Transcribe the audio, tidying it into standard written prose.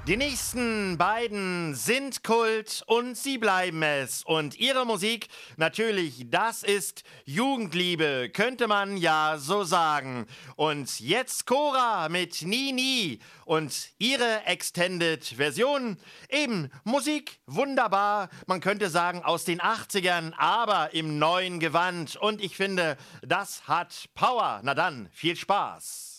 Die nächsten beiden sind Kult und sie bleiben es. Und ihre Musik, natürlich, das ist Jugendliebe, könnte man ja so sagen. Und jetzt Cora mit Nie Nie und ihre Extended-Version. Eben Musik, wunderbar, man könnte sagen aus den 80ern, aber im neuen Gewand. Und ich finde, das hat Power. Na dann, viel Spaß.